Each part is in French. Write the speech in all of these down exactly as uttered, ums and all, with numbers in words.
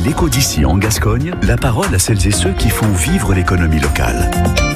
l'écho d'ici en Gascogne, la parole à celles et ceux qui font vivre l'économie locale.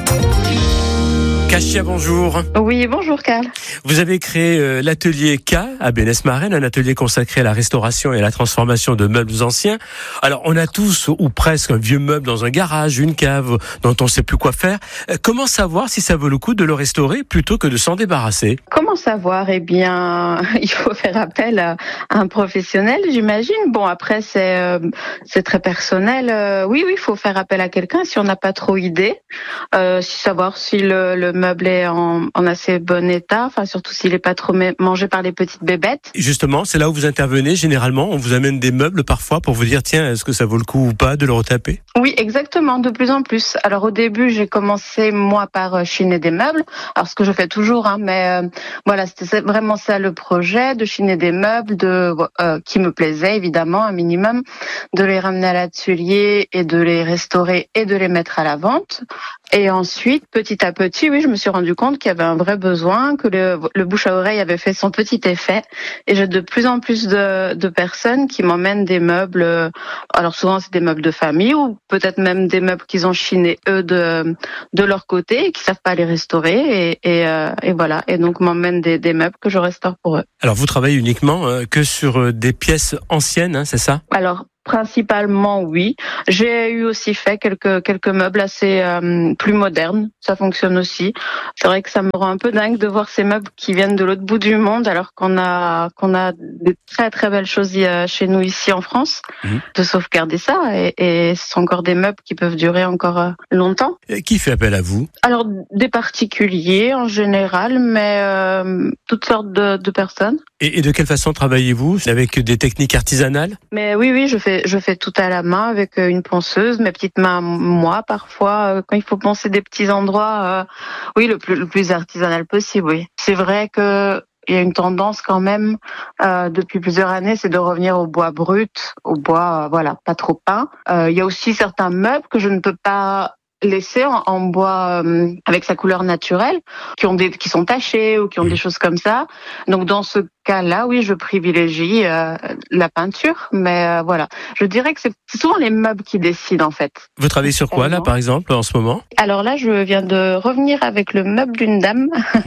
Kachia, bonjour. Oui, bonjour Karl. Vous avez créé euh, l'atelier K à Bénesse-Marennes, un atelier consacré à la restauration et à la transformation de meubles anciens. Alors, on a tous ou presque un vieux meuble dans un garage, une cave dont on ne sait plus quoi faire. Euh, comment savoir si ça vaut le coup de le restaurer plutôt que de s'en débarrasser ? Comment savoir ? Eh bien, il faut faire appel à un professionnel, j'imagine. Bon, après, c'est euh, c'est très personnel. Euh, oui, oui, il faut faire appel à quelqu'un si on n'a pas trop idée. Euh, savoir si le, le meuble est en, en assez bon état, enfin surtout s'il n'est pas trop mangé par les petites bébêtes. Justement, c'est là où vous intervenez. Généralement, on vous amène des meubles parfois pour vous dire tiens, est-ce que ça vaut le coup ou pas de le retaper ? Oui, exactement, de plus en plus. Alors au début, j'ai commencé moi par chiner des meubles, alors ce que je fais toujours, hein, mais euh, voilà, c'était vraiment ça le projet, de chiner des meubles, de euh, qui me plaisaient évidemment un minimum, de les ramener à l'atelier et de les restaurer et de les mettre à la vente. Et ensuite, petit à petit, oui, je me suis rendu compte qu'il y avait un vrai besoin, que le, le bouche à oreille avait fait son petit effet. Et j'ai de plus en plus de, de personnes qui m'emmènent des meubles. Alors souvent, c'est des meubles de famille ou peut-être même des meubles qu'ils ont chinés eux de de leur côté et qui savent pas les restaurer. Et, et, euh, et voilà. Et donc m'emmènent des, des meubles que je restaure pour eux. Alors, vous travaillez uniquement euh, que sur euh, des pièces anciennes, hein, c'est ça ? Alors. Principalement, oui. J'ai eu aussi fait quelques quelques meubles assez euh, plus modernes. Ça fonctionne aussi. C'est vrai que ça me rend un peu dingue de voir ces meubles qui viennent de l'autre bout du monde, alors qu'on a qu'on a des très très belles choses chez nous ici en France. Mmh. De sauvegarder ça et, et ce sont encore des meubles qui peuvent durer encore longtemps. Et qui fait appel à vous ? Alors des particuliers en général, mais euh, toutes sortes de, de personnes. Et, et de quelle façon travaillez-vous ? Avec des techniques artisanales ? Mais oui, oui, je fais je fais tout à la main avec une ponceuse, mes petites mains moi parfois quand il faut poncer des petits endroits, euh, oui le plus le plus artisanal possible. Oui, c'est vrai que il y a une tendance quand même euh, depuis plusieurs années, c'est de revenir au bois brut, au bois euh, voilà pas trop peint. Euh, il y a aussi certains meubles que je ne peux pas laisser en, en bois euh, avec sa couleur naturelle, qui ont des qui sont tachés ou qui ont des choses comme ça. Donc dans ce cas-là, oui, je privilégie euh, la peinture, mais euh, voilà, je dirais que c'est souvent les meubles qui décident en fait. Vous travaillez sur quoi là, par exemple, en ce moment ? Alors là, je viens de revenir avec le meuble d'une dame.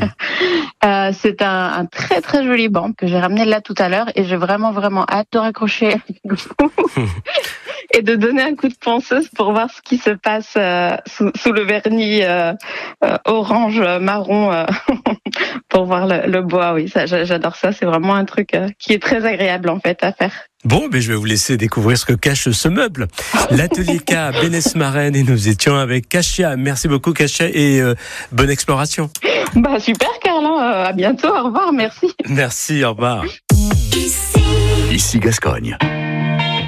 euh, c'est un, un très très joli banc que j'ai ramené là tout à l'heure et j'ai vraiment vraiment hâte de raccrocher avec vous. Et de donner un coup de ponceuse pour voir ce qui se passe euh, sous, sous le vernis euh, euh, orange marron euh, pour voir le, le bois. Oui, ça, j'adore ça. C'est vraiment un truc euh, qui est très agréable en fait à faire. Bon, mais je vais vous laisser découvrir ce que cache ce meuble. L'atelier K à Bénesse-Marennes et nous étions avec Kachia. Merci beaucoup Kachia et euh, bonne exploration. Bah super Carlin, euh, à bientôt, au revoir, merci. Merci, au revoir. Ici Gascogne.